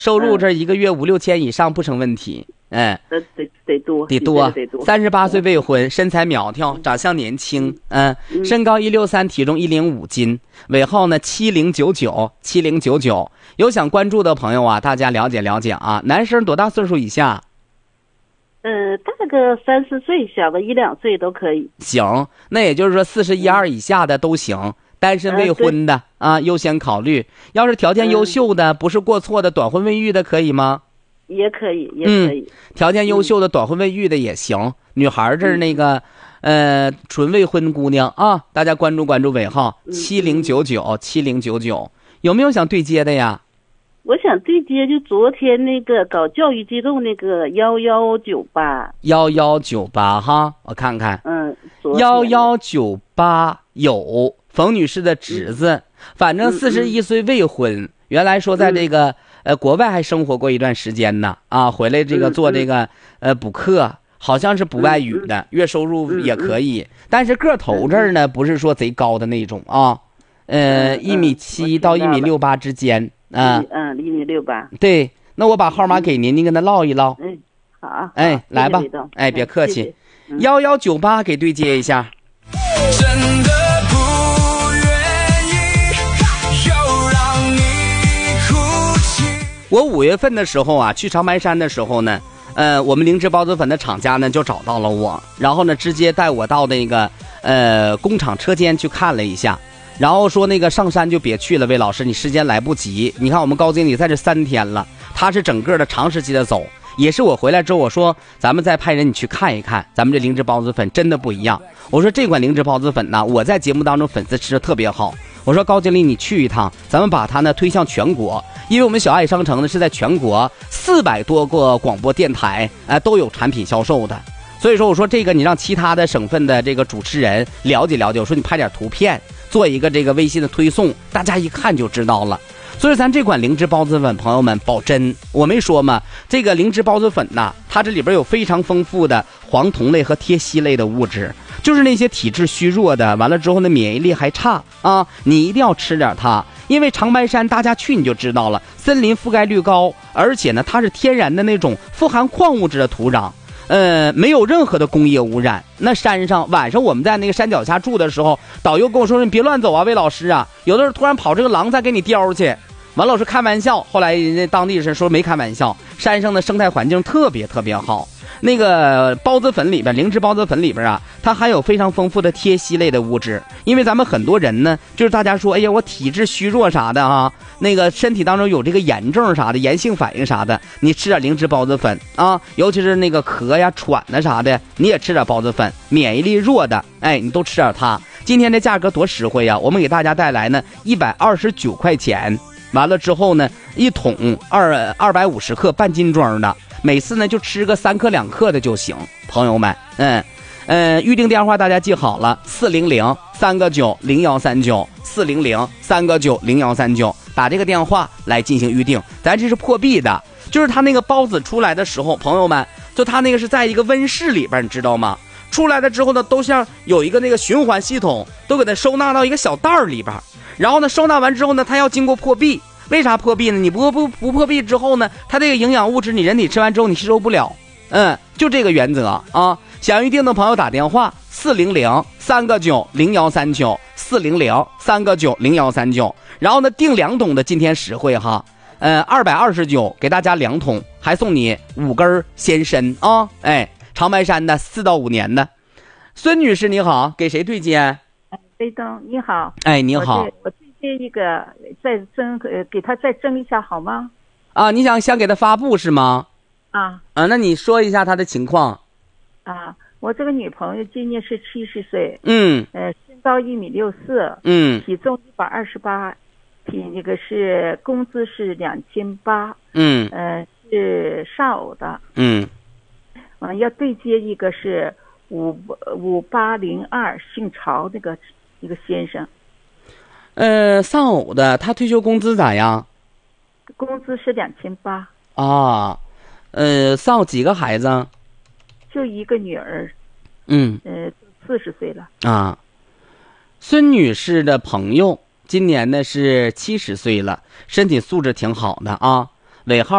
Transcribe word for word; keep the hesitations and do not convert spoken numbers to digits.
收入这一个月五六千以上不成问题。嗯， 得得得多， 得多， 得多。 三十八岁未婚，身材苗条，长相年轻，嗯，身高一六三，体重一零五斤，尾号呢七零九九七零九九。有想关注的朋友啊，大家了解了解啊。男生多大岁数以下？ 呃，大个三四岁，小个一两岁都可以。 行，那也就是说四十一二以下的都行。单身未婚的、呃、啊，优先考虑。要是条件优秀的、嗯，不是过错的，短婚未育的可以吗？ 也可以，也可以。 嗯、条件优秀的、短婚未育的也行。嗯、女孩这儿那个，呃，纯未婚姑娘啊，大家关注关注尾号七零九九七零九九，有没有想对接的呀？ 我想对接，就昨天那个搞教育机构那个幺幺九八幺幺九八哈，我看看， 嗯， 幺幺九八有冯女士的侄子，嗯、反正四十一岁未婚、嗯，原来说在这个、嗯、呃国外还生活过一段时间呢，啊，回来这个做这个、嗯、呃补课，好像是补外语的，嗯、月收入也可以，嗯、但是个头这儿呢、嗯、不是说贼高的那种啊，呃一、嗯、米七到一米六八之间。啊， 嗯，一米六八。 对，那我把号码给您，您跟他唠一唠。 嗯，好。 哎，来吧，哎，别客气。幺幺九八给对接一下。真的不愿意又让你哭泣。我五月份的时候啊，去长白山的时候呢，呃，我们灵芝孢子粉的厂家呢就找到了我，然后呢直接带我到那个呃工厂车间去看了一下。然后说那个上山就别去了，魏老师你时间来不及。你看我们高经理在这三天了，他是整个的长时期的走，也是我回来之后我说咱们再派人你去看一看，咱们这灵芝孢子粉真的不一样。我说这款灵芝孢子粉呢，我在节目当中粉丝吃的特别好。我说高经理你去一趟，咱们把它呢推向全国，因为我们小爱商城呢是在全国四百多个广播电台哎、呃、都有产品销售的。所以说我说这个你让其他的省份的这个主持人了解了解，我说你拍点图片做一个这个微信的推送，大家一看就知道了。所以咱这款灵芝孢子粉朋友们保真，我没说嘛，这个灵芝孢子粉呐，它这里边有非常丰富的黄酮类和萜烯类的物质，就是那些体质虚弱的，完了之后呢免疫力还差啊，你一定要吃点它。因为长白山大家去你就知道了，森林覆盖率高，而且呢它是天然的那种富含矿物质的土壤，呃，没有任何的工业污染。那山上晚上我们在那个山脚下住的时候，导游跟我说你别乱走啊，魏老师啊，有的时候突然跑这个狼再给你叼去。完了我说开玩笑，后来人家当地人说没开玩笑，山上的生态环境特别特别好。那个孢子粉里边，灵芝孢子粉里边啊，它含有非常丰富的萜烯类的物质。因为咱们很多人呢，就是大家说哎呀我体质虚弱啥的啊，那个身体当中有这个炎症啥的，炎性反应啥的，你吃点灵芝孢子粉啊，尤其是那个咳呀喘的啥的，你也吃点孢子粉。免疫力弱的哎你都吃点它。今天这价格多实惠呀，我们给大家带来呢一百二十九块钱，完了之后呢一桶二二百五十克半斤装的，每次呢就吃个三克两克的就行。朋友们嗯嗯，预定电话大家记好了，四零零三个九零幺三九，四零零三个九零幺三九，打这个电话来进行预定。咱这是破壁的，就是它那个孢子出来的时候，朋友们就它那个是在一个温室里边，你知道吗？出来了之后呢都像有一个那个循环系统，都给它收纳到一个小袋儿里边，然后呢收纳完之后呢它要经过破壁。为啥破壁呢？你不不不破壁之后呢，它这个营养物质你人体吃完之后你吸收不了。嗯，就这个原则啊。想预定的朋友打电话四零零三个九零幺三九，四零零三个九零幺三九，然后呢订两桶的今天实惠哈，呃二百二十九给大家两桶，还送你五根鲜参啊，哎长白山的四到五年的。孙女士你好，给谁对接？ 飞东你好。 哎你好， 我对接一个再增呃给他再增一下好吗？ 啊你想想给他发布是吗？ 啊啊那你说一下他的情况。 啊，我这个女朋友今年是七十岁， 嗯， 呃，身高一米六四， 嗯， 体重一百二十八，体那个是工资是两千八， 嗯， 呃，是上偶的， 嗯， 嗯、呃，要对接一个是五五八零二姓曹那个一个先生， 呃，丧偶的，他退休工资咋样？ 工资是两千八啊，呃，丧偶几个孩子？ 就一个女儿， 嗯， 呃，四十岁了啊。孙女士的朋友今年呢是七十岁了，身体素质挺好的啊。 尾号